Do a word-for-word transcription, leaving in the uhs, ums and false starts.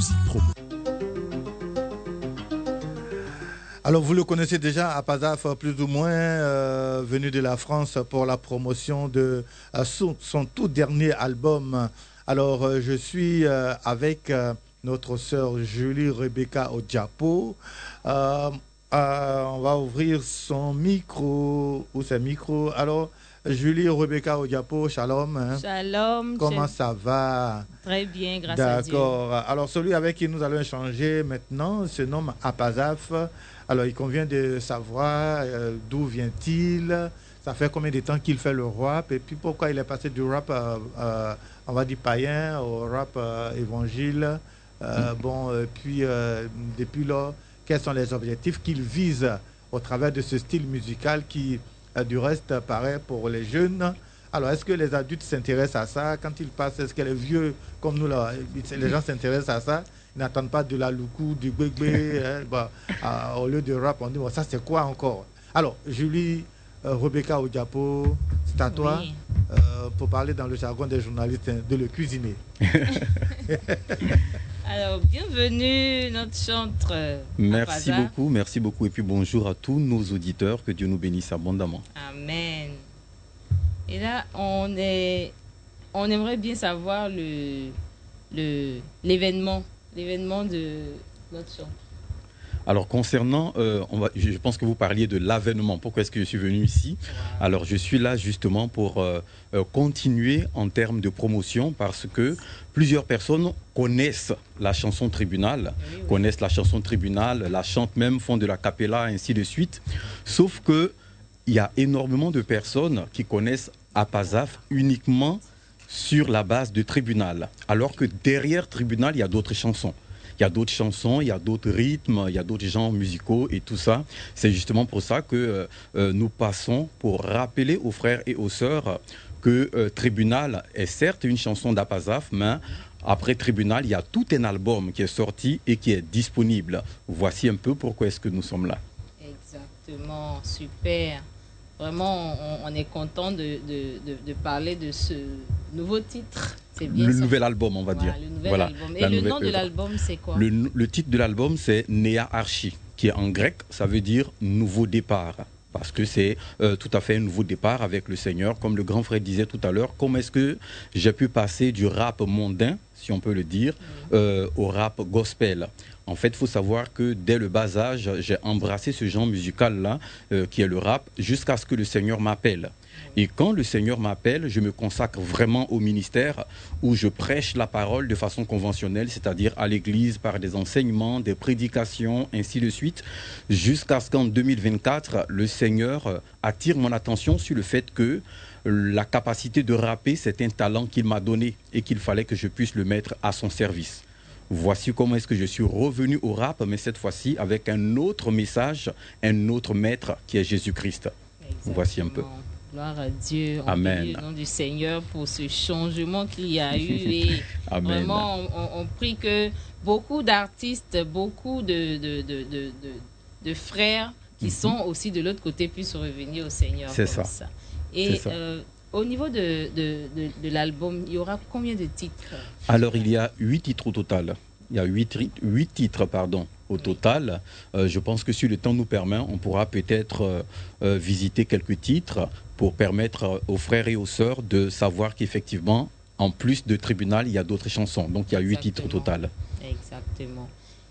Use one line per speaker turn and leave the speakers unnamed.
Musique Promo.
Alors vous le connaissez déjà, Apazaf, plus ou moins euh, venu de la France pour la promotion de euh, son, son tout dernier album. Alors euh, je suis euh, avec euh, notre sœur Julie Rebecca Ojapo. Euh, euh, on va ouvrir son micro ou ses micros. Alors Julie Rebecca Ojapo, shalom. Hein.
Shalom.
Comment
je...
ça va?
Très bien, grâce à Dieu.
D'accord. Alors celui avec qui nous allons échanger maintenant se nomme Apazaf. Alors, il convient de savoir euh, d'où vient-il, ça fait combien de temps qu'il fait le rap, et puis pourquoi il est passé du rap, euh, euh, on va dire païen, au rap euh, évangile. Euh, mm. Bon, et puis euh, depuis là, quels sont les objectifs qu'il vise au travers de ce style musical qui, euh, du reste, paraît pour les jeunes. Alors, est-ce que les adultes s'intéressent à ça? Quand ils passent, est-ce que les vieux, comme nous, là, les gens s'intéressent à ça? Ils n'attendent pas de la loukou, du gbegbe, hein, bah, à, au lieu de rap, on dit, bon, ça c'est quoi encore? Alors, Julie, euh, Rebecca Ojapo, c'est à toi, oui. euh, pour parler dans le jargon des journalistes, hein, de le cuisiner.
Alors, bienvenue, notre chantre.
Merci beaucoup, merci beaucoup. Et puis bonjour à tous nos auditeurs, que Dieu nous bénisse abondamment.
Amen. Et là, on, est, on aimerait bien savoir le, le, l'événement. l'événement de notre chant.
Alors concernant, euh, on va, je pense que vous parliez de l'avènement. Pourquoi est-ce que je suis venu ici? Wow. Alors je suis là justement pour euh, euh, continuer en termes de promotion parce que plusieurs personnes connaissent la chanson Tribunal, oui, oui. connaissent la chanson Tribunal, la chantent même, font de la cappella, ainsi de suite. Sauf que il y a énormément de personnes qui connaissent Apazaf uniquement sur la base de Tribunal, alors que derrière Tribunal, il y a d'autres chansons. Il y a d'autres chansons, il y a d'autres rythmes, il y a d'autres genres musicaux et tout ça. C'est justement pour ça que euh, nous passons pour rappeler aux frères et aux sœurs que euh, Tribunal est certes une chanson d'Apazaf, mais après Tribunal, il y a tout un album qui est sorti et qui est disponible. Voici un peu pourquoi est-ce que nous sommes là.
Exactement, super. Vraiment, on, on est content de, de, de, de parler de ce nouveau titre.
C'est bien le sorti. Nouvel album, on va
voilà,
dire.
Le nouvel
voilà.
album. Et la le nom de l'album, c'est quoi?
le, le titre de l'album, c'est Nea Archi, qui est en grec, ça veut dire nouveau départ. Parce que c'est euh, tout à fait un nouveau départ avec le Seigneur. Comme le grand frère disait tout à l'heure, comment est-ce que j'ai pu passer du rap mondain, si on peut le dire, euh, au rap gospel? En fait, il faut savoir que dès le bas âge, j'ai embrassé ce genre musical-là, euh, qui est le rap, jusqu'à ce que le Seigneur m'appelle. Et quand le Seigneur m'appelle, je me consacre vraiment au ministère où je prêche la parole de façon conventionnelle, c'est-à-dire à l'église par des enseignements, des prédications, ainsi de suite, jusqu'à ce qu'en deux mille vingt-quatre, le Seigneur attire mon attention sur le fait que la capacité de rapper, c'est un talent qu'il m'a donné et qu'il fallait que je puisse le mettre à son service. Voici comment est-ce que je suis revenu au rap, mais cette fois-ci avec un autre message, un autre maître qui est Jésus-Christ.
Exactement.
Voici un peu.
Gloire à Dieu, on
Amen.
prie le nom du Seigneur pour ce changement qu'il y a eu et
Amen.
Vraiment on, on prie que beaucoup d'artistes, beaucoup de, de, de, de, de, de frères qui mm-hmm. sont aussi de l'autre côté puissent revenir au Seigneur.
C'est ça.
ça. Et ça. Euh, au niveau de, de, de, de l'album, il y aura combien de titres?
Alors il y a huit titres au total. Il y a huit, huit titres pardon, au oui. total. Euh, je pense que si le temps nous permet, on pourra peut-être euh, euh, visiter quelques titres pour permettre aux frères et aux sœurs de savoir qu'effectivement, en plus de Tribunal, il y a d'autres chansons. Donc il y a huit titres au total.
Exactement.